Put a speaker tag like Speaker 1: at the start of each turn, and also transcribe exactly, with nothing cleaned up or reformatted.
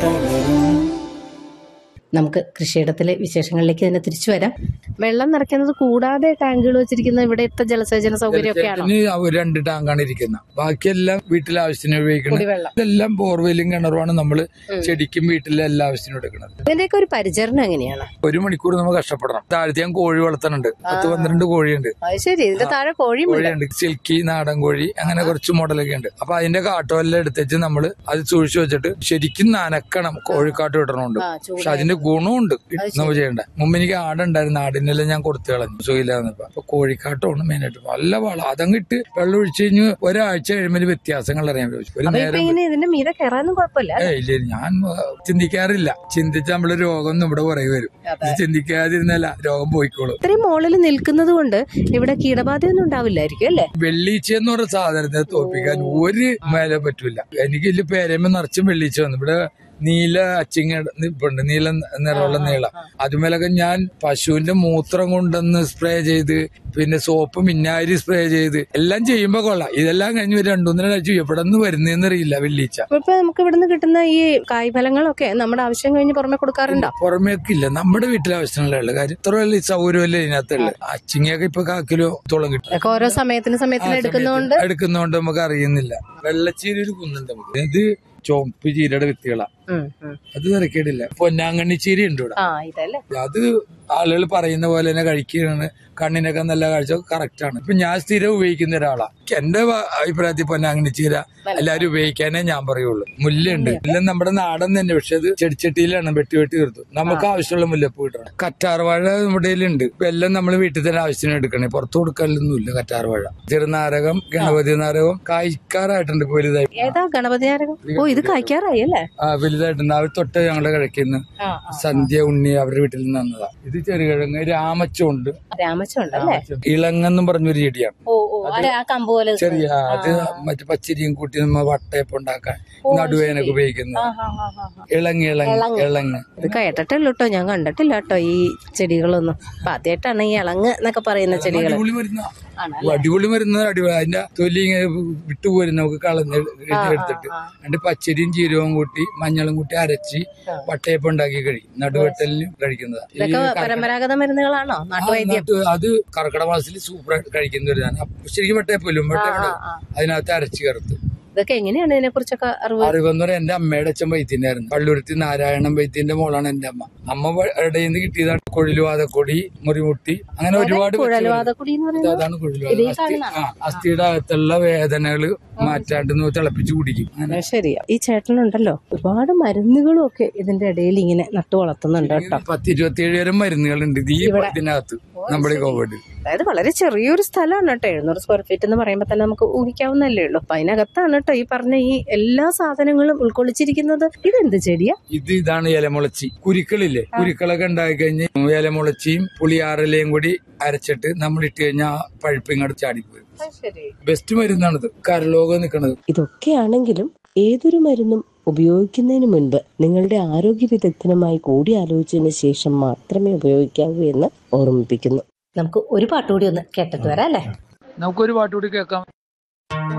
Speaker 1: നമുക്ക് കൃഷിയിടത്തിലെ വിശേഷങ്ങളിലേക്ക് തന്നെ തിരിച്ചു വരാം. വെള്ളം നിറയ്ക്കുന്നത് കൂടാതെ ടാങ്കുകൾ വെച്ചിരിക്കുന്ന ഇവിടെ എത്ര ജലസേചന സൗകര്യമൊക്കെയാണോ?
Speaker 2: രണ്ട് ടാങ്കാണ് ഇരിക്കുന്നത്. ബാക്കിയെല്ലാം വീട്ടിലെ ആവശ്യത്തിന് ഉപയോഗിക്കുന്നത്. ഇതെല്ലാം ബോർവെല്ലും കിണറുമാണ് നമ്മൾ ചെടിക്കും വീട്ടിലെ എല്ലാ ആവശ്യത്തിനും എടുക്കുന്നത്.
Speaker 1: ഇതിന്റെയൊക്കെ ഒരു പരിചരണം എങ്ങനെയാണ്?
Speaker 2: ഒരു മണിക്കൂർ നമ്മൾ കഷ്ടപ്പെടണം. താഴത്തെ ഞാൻ കോഴി വളർത്തുന്നുണ്ട്. പത്ത് പന്ത്രണ്ട് കോഴിയുണ്ട്.
Speaker 1: ശരി, ഇതിന്റെ താഴെ കോഴിയുണ്ട്.
Speaker 2: സിൽക്കി, നാടൻ കോഴി, അങ്ങനെ കുറച്ച് മോഡലൊക്കെ ഉണ്ട്. അപ്പൊ അതിന്റെ കാട്ടുവെല്ലാം എടുത്തിട്ട് നമ്മൾ അത് സൂക്ഷിച്ചു വെച്ചിട്ട് ശരിക്കും നനക്കണം. കോഴിക്കാട്ട് വിടണമുണ്ട്. പക്ഷെ അതിന്റെ ഗുണമുണ്ട് നമ്മൾ ചെയ്യണ്ട. മുമ്പ് എനിക്ക് ആടുണ്ടായിരുന്നു. ആടിനെല്ലാം ഞാൻ കൊടുത്തു കളഞ്ഞു സുഖമില്ലാന്നപ്പോ. അപ്പൊ കോഴിക്കാട്ടമാണ് മെയിനായിട്ട്. നല്ല വളം. അതങ്ങ് ഇട്ട് വെള്ളം ഒഴിച്ചു കഴിഞ്ഞ് ഒരാഴ്ച കഴിയുമ്പോൾ വ്യത്യാസങ്ങൾ അറിയാൻ പറ്റും. ഒരു നേരം ഇല്ല, ഞാൻ ചിന്തിക്കാറില്ല. ചിന്തിച്ച നമ്മള് രോഗം നമ്മുടെ പുറകെ വരും. ചിന്തിക്കാതിരുന്നല്ല രോഗം പോയിക്കോളും.
Speaker 1: ഇത്രയും മുകളിൽ നിൽക്കുന്നത് കൊണ്ട് ഇവിടെ കീടബാധയൊന്നും ഉണ്ടാവില്ലായിരിക്കും അല്ലേ?
Speaker 2: വെള്ളീച്ച എന്ന് പറഞ്ഞ സാധനത്തെ തോൽപ്പിക്കാൻ ഒരു മേലെ പറ്റൂല. എനിക്ക് ഇതിൽ പേരമ്പ നിറച്ചും വെള്ളീച്ച വന്നു. ഇവിടെ നീല അച്ചിങ്ങ ഇപ്പുണ്ട്, നീല നിറമുള്ള നീള. അതുമേലൊക്കെ ഞാൻ പശുവിന്റെ മൂത്രം കൊണ്ടുവന്ന് സ്പ്രേ ചെയ്ത്, പിന്നെ സോപ്പ് മിന്നാരി സ്പ്രേ ചെയ്ത് എല്ലാം ചെയ്യുമ്പോ കൊള്ളാം. ഇതെല്ലാം കഴിഞ്ഞ് ഒരു രണ്ടുമൂന്നര ആഴ്ച എവിടെ നിന്ന് വരുന്നതെന്ന് അറിയില്ല വെള്ളീച്ച.
Speaker 1: ഇപ്പൊ നമുക്ക് ഇവിടെ നിന്ന് കിട്ടുന്ന ഈ കായ്ഫലങ്ങളൊക്കെ നമ്മുടെ ആവശ്യം കഴിഞ്ഞ് പുറമെ കൊടുക്കാറുണ്ടോ?
Speaker 2: പുറമേക്ക് ഇല്ല, നമ്മുടെ വീട്ടിലെ ആവശ്യമുള്ള കാര്യം. ഇത്ര വലിയ സൗകര്യമല്ലേ ഇതിനകത്തുള്ളത്. അച്ചിങ്ങയൊക്കെ ഇപ്പൊ കാക്കിലോ തോളം കിട്ടും.
Speaker 1: ഓരോ സമയത്തിന് സമയത്തിന് എടുക്കുന്നോണ്ട്
Speaker 2: എടുക്കുന്നോണ്ട് നമുക്ക് അറിയുന്നില്ല. വെള്ളച്ചീരി ഒരു കുന്നുണ്ട് നമുക്ക്. ഇത് ചോപ്പ് ചീരയുടെ വിത്തുകളാ. അത് തിരക്കേടില്ല. പൊന്നാങ്കണ്ണി ചീര ഉണ്ട് ഇവിടെ. അത് ആളുകൾ പറയുന്ന പോലെ തന്നെ കഴിക്കുകയാണ്. കണ്ണിനൊക്കെ നല്ല കാഴ്ച കറക്റ്റ് ആണ്. ഇപ്പൊ ഞാൻ സ്ഥിരം ഉപയോഗിക്കുന്ന ഒരാളാ. എന്റെ അഭിപ്രായത്തിൽ പൊന്നാങ്കണ്ണി ചീര എല്ലാരും ഉപയോഗിക്കാനേ ഞാൻ പറയുള്ളൂ. മുല്ലുണ്ട്. മുല്ല നമ്മുടെ നാടൻ തന്നെ, പക്ഷെ അത് ചെടിച്ചട്ടിയിലാണ് വെട്ടി വെട്ടി തീർത്തു. നമുക്ക് ആവശ്യമുള്ള മുല്ലപ്പൂ കിട്ടണം. കറ്റാർവാഴ നമ്മുടെ ഉണ്ട്. ഇപ്പൊ എല്ലാം നമ്മൾ വീട്ടിൽ തന്നെ ആവശ്യത്തിന് എടുക്കണേ, പുറത്തു കൊടുക്കാനൊന്നുമില്ല. കറ്റാർവാഴ, ചെറുനാരകം, ഗണപതി നാരകം കായ്ക്കാറായിട്ടുണ്ട്. ഇപ്പൊ വലുതായി.
Speaker 1: ഏതാ ഗണപതി നാരകം? ഓ, ഇത് കായ്ക്കാറായി അല്ലേ?
Speaker 2: ആ, വലുതായിട്ടുണ്ട്. അവർ തൊട്ട് ഞങ്ങളുടെ കിഴക്കുന്ന സന്ധ്യ ഉണ്ണി അവരുടെ വീട്ടിൽ നിന്ന് തന്നതാ. ഇത് ചെറുകിഴങ്ങ്. രാമച്ചുണ്ട്. ഇളങ്ങെന്നും പറഞ്ഞൊരു ചെടിയാണ്. ചെറിയ അത് മറ്റു പച്ചരിയും കൂട്ടി നമ്മ വട്ടയപ്പം ഉണ്ടാക്കാൻ നടുവേനൊക്കെ ഉപയോഗിക്കുന്നത്. ഇളങ്ങ് ഇളങ്ങ് ഇളങ്ങ്
Speaker 1: ഇത് കേട്ടിട്ടില്ല കേട്ടോ, ഞാൻ കണ്ടിട്ടില്ല കേട്ടോ ഈ ചെടികളൊന്നും. അപ്പൊ ആദ്യമായിട്ടാണ് ഈ ഇളങ്ങ് എന്നൊക്കെ പറയുന്ന ചെടികൾ.
Speaker 2: അടിപൊളി മരുന്ന്, അടിപൊളി മരുന്ന്. അടിപൊളി. അതിന്റെ തൊലി വിട്ടുപോരും നമുക്ക് കളഞ്ഞ് എടുത്തിട്ട് അതിന്റെ പച്ചരിയും ജീരകവും കൂട്ടി മഞ്ഞളും കൂട്ടി അരച്ച് വട്ടയപ്പം ഉണ്ടാക്കി കഴിക്കും. നടുവെട്ടലിന് കഴിക്കുന്നതാണ്.
Speaker 1: പരമ്പരാഗത മരുന്നുകളാണോ?
Speaker 2: അത് കർക്കിടക മാസത്തിൽ സൂപ്പറായിട്ട് കഴിക്കുന്ന ഒരു സാധനം. ശരിക്കും വട്ടയപ്പോലും വട്ടയപ്പം അതിനകത്ത് അരച്ച് ചേർത്ത്.
Speaker 1: ഇതൊക്കെ എങ്ങനെയാണ് ഇതിനെ കുറിച്ചൊക്കെ അറിവ്?
Speaker 2: അറിവെന്ന് പറയാൻ എന്റെ അമ്മയുടെ അച്ഛൻ വൈദ്യന്റെ ആയിരുന്നു. പള്ളുരുത്തി നാരായണൻ വൈദ്യന്റെ മോളാണ് എന്റെ അമ്മ. അമ്മ ഇടയിൽ നിന്ന് കിട്ടിയതാണ് കുഴലുവാതക്കൊടി, മുറിമുട്ടി, അങ്ങനെ ഒരുപാട്. അതാണ് കുഴലുവാത. ആ, അസ്ഥിയുടെ അകത്തുള്ള വേദനകള് മാറ്റാണ്ട് തിളപ്പിച്ച് കുടിക്കും.
Speaker 1: ശരി. ഈ ചേട്ടനുണ്ടല്ലോ ഒരുപാട് മരുന്നുകളും ഒക്കെ ഇതിന്റെ ഇടയിൽ ഇങ്ങനെ നട്ടു വളർത്തുന്നുണ്ട് കേട്ടോ.
Speaker 2: പത്ത് ഇരുപത്തിയേഴ് തരം മരുന്നുകളുണ്ട് ഈ ഇതിനകത്ത് നമ്മുടെ കോവിഡ്.
Speaker 1: അതായത് വളരെ ചെറിയൊരു സ്ഥലമാണ് കേട്ടോ. എഴുന്നൂറ് സ്ക്വയർ ഫീറ്റ് എന്ന് പറയുമ്പോൾ തന്നെ നമുക്ക് ഊഹിക്കാവുന്നല്ലേ ഉള്ളൂ. അപ്പൊ അതിനകത്താണ് കേട്ടോ ഈ പറഞ്ഞ ഈ എല്ലാ സാധനങ്ങളും ഉൾക്കൊള്ളിച്ചിരിക്കുന്നത്. ഇതെന്ത് ചെടിയാ?
Speaker 2: ഇത് ഇതാണ് ഇലമുളച്ചി. കുരുക്കളില്ലേ, കുരുക്കളൊക്കെ ഉണ്ടായി കഴിഞ്ഞ് ഇലമുളച്ചിയും പുളിയാറിലയും കൂടി അരച്ചിട്ട് നമ്മൾ ഇട്ട് കഴിഞ്ഞാൽ പഴുപ്പിങ്ങോട്ട് ചാടിപ്പോയി. ബെസ്റ്റ് മരുന്നാണിത്. കരലോകം നിൽക്കണത്.
Speaker 1: ഇതൊക്കെയാണെങ്കിലും ഏതൊരു മരുന്നും ഉപയോഗിക്കുന്നതിന് മുൻപ് നിങ്ങളുടെ ആരോഗ്യ വിദഗ്ധനുമായി കൂടി ആലോചിച്ചതിന് ശേഷം മാത്രമേ ഉപയോഗിക്കാവൂ എന്ന് ഓർമ്മിപ്പിക്കുന്നു. നമുക്ക് ഒരു പാട്ടുകൂടി ഒന്ന് കേട്ടിട്ട് വരാം അല്ലേ?
Speaker 2: നമുക്കൊരു പാട്ടുകൂടി കേൾക്കാം.